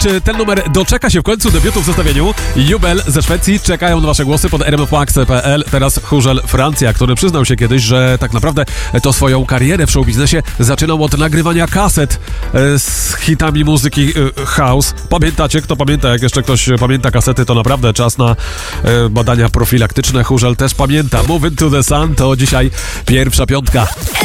Czy ten numer doczeka się w końcu debiutu w zestawieniu? Jubel ze Szwecji czekają na wasze głosy pod rmfmax.pl. Teraz Chórzel Francja, który przyznał się kiedyś, że tak naprawdę to swoją karierę w showbiznesie zaczynał od nagrywania kaset z hitami muzyki house. Pamiętacie? Kto pamięta? Jak jeszcze ktoś pamięta kasety, to naprawdę czas na badania profilaktyczne. Chórzel też pamięta. Move into the Sun to dzisiaj pierwsza piątka.